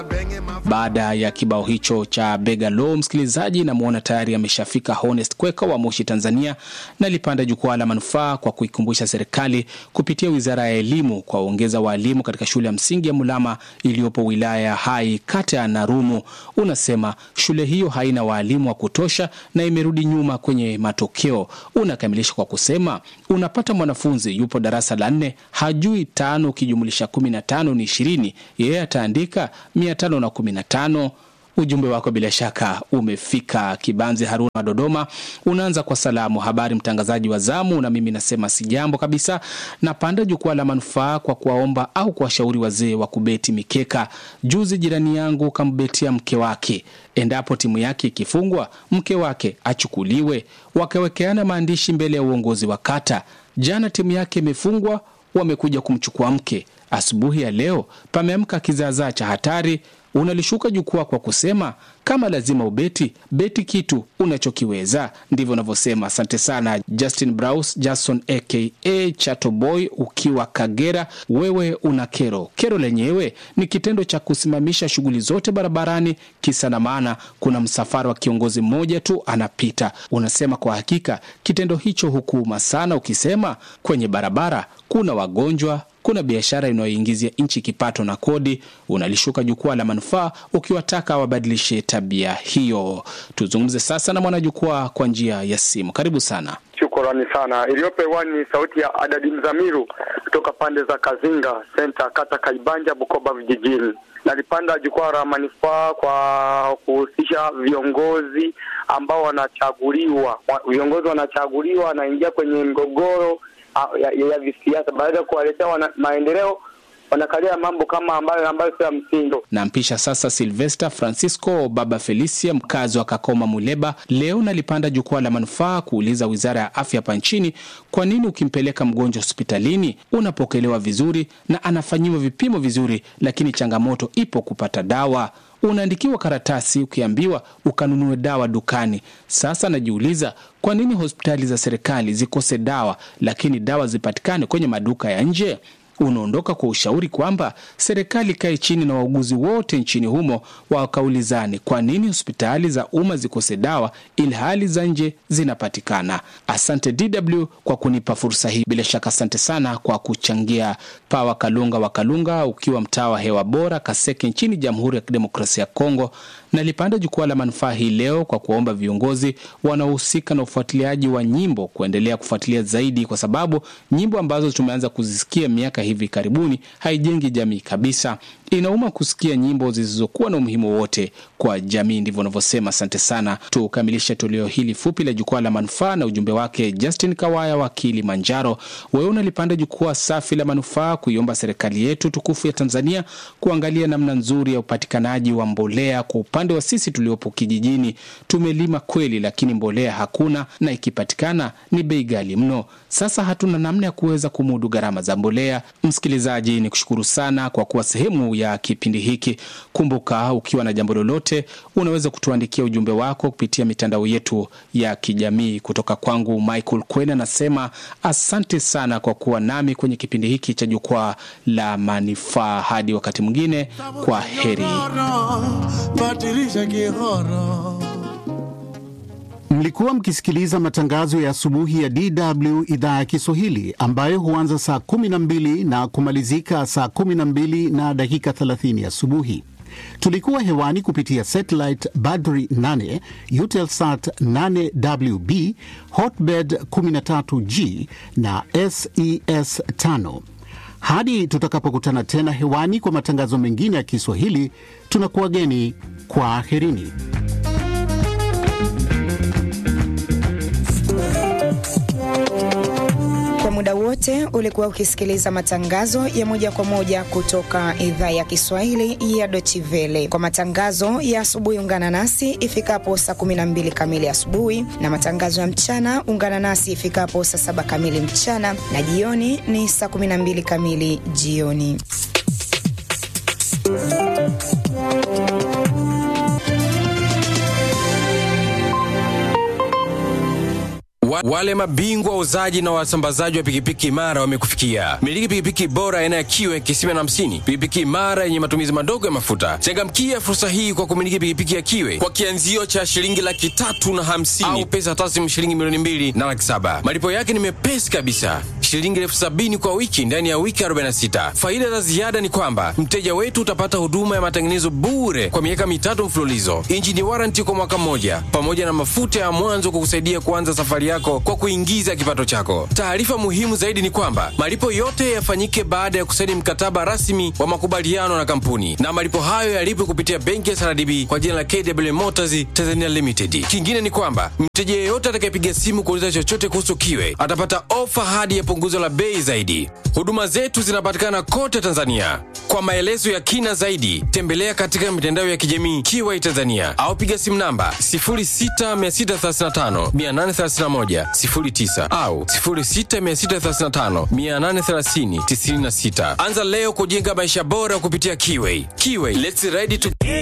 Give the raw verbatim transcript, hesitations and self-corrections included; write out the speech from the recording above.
Baada ya kibao hicho cha Bega Low, msikilizaji, na muona tayari ameshafika Honest Kweka wa Moshi, Tanzania, na lipanda jukwaa la manufaa kwa kuikumbusha serikali kupitia Wizara ya Elimu kwa ongeza walimu katika shule ya msingi ya Mulama iliyopo wilaya ya Hai, kata ya Narumu. Unasema shule hiyo haina walimu wa kutosha na imerudi nyuma kwenye matokeo. Unakamilisha kwa kusema unapata mwanafunzi yupo darasa la nne hajui tano ukijumlisha kumi na tano ni ishirini, yeye ataandika mia tano na kumi na tano. Ujumbe wako bila shaka umefika. Kibanzi Haruna Dodoma, unaanza kwa salamu: habari mtangazaji wa zamu, na mimi nasema si jambo kabisa. Napanda jukwaa la manufaa kwa kuwaomba au kuwashauri wazee wa kubeti mikeka. Juzi jirani yangu kambetia mke wake, endapo timu yake ikifungwa mke wake achukuliwe. Wakawekeana maandishi mbele ya uongozi wa kata. Jana timu yake imefungwa, wamekuja kumchukua mke. Asubuhi ya leo pameamka kizaazaa cha hatari. Unalishuka jukwaa kwa kusema kama lazima ubeti, beti kitu unachokiweza. Ndivyo unavyosema. Asante sana Justin Braus Jason aka Chato Boy, ukiwa Kagera. Wewe una kero. Kero lenyewe ni kitendo cha kusimamisha shughuli zote barabarani kisa na maana kuna msafara wa kiongozi mmoja tu anapita. Unasema kwa hakika kitendo hicho hukuma sana, ukisema kwenye barabara kuna wagonjwa, kuna biashara inayoingizia nchi kipato na kodi. Unalishuka jukwaa la manufaa ukiwataka wabadilishe tabia hiyo. Tuzungumze sasa na mwanajukwaa kwa njia ya simu. Karibu sana. Shukrani sana. Iliyope wani sauti ya Adadi Mzamiru kutoka pande za Kazinga Center, kata Kaibanja, Bukoba vijijini. Nalipanda jukwaa la manufaa kwa kuhusisha viongozi ambao wanachaguliwa. Viongozi wanachaguliwa wanaingia kwenye mgogoro ya, ya visiasa. Baada ya kuwaletea maendeleo wanakalia mambo kama ambayo ambayo sio msindo. Nampisha sasa Sylvester Francisco Baba Felicia, mkazi wa Kakoma Muleba. Leo nalipanda jukwaa la manufaa kuuliza Wizara ya Afya hapa nchini, kwa nini ukimpeleka mgonjwa hospitalini unapokelewa vizuri na anafanyiwa vipimo vizuri, lakini changamoto ipo kupata dawa? Unaandikiwa karatasi ukiambiwa ukanunue dawa dukani. Sasa najiuliza, kwa nini hospitali za serikali zikose dawa lakini dawa zipatikane kwenye maduka ya nje? Unaondoka kwa ushauri kwamba serikali kae chini na wauguzi wote nchini humo wakaulizane kwa nini hospitali za umma zikose dawa ili hali za nje zinapatikana. Asante D W kwa kunipa fursa hii. Bila shaka asante sana kwa kuchangia. Pawa Kalunga wa Kalunga, ukiwa mtaa wa Hewa Bora Kaseke nchini Jamhuri ya Kidemokrasia ya Kongo, nalipanda jukwaa la manufaa hii leo kwa kuomba viongozi wanaohusika na ufuatiliaji wa nyimbo kuendelea kufuatilia zaidi, kwa sababu nyimbo ambazo tumeanza kuzisikia miaka hivi karibuni haijengi jamii kabisa. Inauma kusikia nyimbo zisizokuwa na umuhimu wote kwa jamii. Ndivyo wanavyosema. Asante sana. Tukamilishe toleo hili fupi la jukwaa la manufaa na ujumbe wake Justin Kawaya wa Kilimanjaro. Wewe unalipanda jukwaa safi la manufaa kuiomba serikali yetu tukufu ya Tanzania kuangalia namna nzuri ya upatikanaji wa mbolea. Kwa upande wa sisi tuliopo kijijini, tumelima kweli, lakini mbolea hakuna, na ikipatikana ni bei ghali mno. Sasa hatuna namna ya kuweza kumudu gharama za mbolea. Msikilizaji, nikushukuru sana kwa kuwa sehemu ya kipindi hiki. Kumbuka, ukiwa na jambo lolote unaweza kutuandikia ujumbe wako kupitia mitandao yetu ya kijamii. Kutoka kwangu Michael Kwena nasema asante sana kwa kuwa nami kwenye kipindi hiki cha jukwaa la manufaa. Hadi wakati mwingine, kwa heri. Mlikuwa mkisikiliza matangazo ya asubuhi ya D W idhaa ya Kiswahili, ambayo huanza saa kumi na mbili na kumalizika saa kumi na mbili na dakika thelathini asubuhi. Tulikuwa hewani kupitia satellite Badri nane, Eutelsat nane W B, Hotbird kumi na tatu G na S E S tano. Hadi tutakapokutana tena hewani kwa matangazo mengine ya Kiswahili, tunakuwageni kwa aherini. Kwa muda wote ulikuwa ukisikiliza matangazo ya moja kwa moja kutoka idhaa ya Kiswahili ya Deutsche Welle. Kwa matangazo ya asubuhi ungana nasi ifikapo saa kumi na mbili kamili asubuhi, na matangazo ya mchana ungana nasi ifikapo saa saba kamili mchana, na jioni ni saa kumi na mbili kamili jioni. wale mabingwa wauzaji na wasambazaji wa pikipiki imara wamekufikia. Miliki pikipiki bora aina ya Kiwe kisima na hamsini, pikipiki imara yenye matumizi madogo ya mafuta. Changamkia fursa hii kwa kumiliki pikipiki ya Kiwe kwa kianzio cha shilingi laki tatu na hamsini au pesa taslimu shilingi milioni mbili na laki saba. Malipo yake ni mepesi kabisa, shilingi elfu sabini kwa wiki ndani ya wiki arobaini na sita. Faida za ziada ni kwamba mteja wetu utapata huduma ya matengenezo bure kwa miaka mitatu mfululizo, engine warranty kwa mwaka mmoja, pamoja na mafuta ya mwanzo kukusaidia kuanza safari yako kwa kuingiza kipato chako. Taarifa muhimu zaidi ni kwamba malipo yote yafanyike baada ya kusaini mkataba rasmi wa makubaliano na kampuni, na malipo hayo yalipwe kupitia benki ya S R D B kwa jina la K W Motors Tanzania Limited. Kingine ni kwamba mteja yeyote atakayepiga simu kuuliza chochote kuhusu Kiwe atapata ofa hadi ya punguzo la bei zaidi. Huduma zetu zinapatikana kote Tanzania. Kwa maelezo ya kina zaidi, tembelea katika mitandao ya kijamii Kiwe Tanzania au piga simu namba sifuri sita sita three tano nane three moja sifuri tisa au sifuri sita sita three tano nane three zero tisa sita. Anza leo kujenga maisha bora kupitia Kiwe. Kiwe, let's ready to